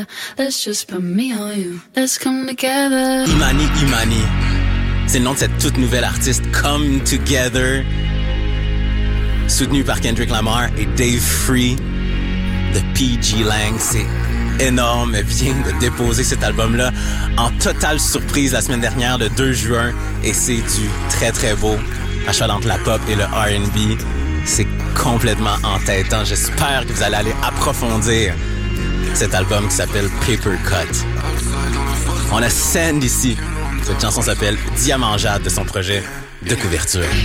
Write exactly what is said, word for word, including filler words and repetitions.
Let's just put me on you. Let's come together. Imani Imani. C'est le nom de cette toute nouvelle artiste, Come Together. Soutenu par Kendrick Lamar et Dave Free de P G Lang. C'est énorme. Elle vient de déposer cet album-là en totale surprise la semaine dernière, le deux juin. Et c'est du très très beau. À cheval entre la pop et le R and B. C'est complètement entêtant. J'espère que vous allez aller approfondir cet album qui s'appelle Paper Cut. On a Sand ici. Cette chanson s'appelle Diamant Jade de son projet de couverture.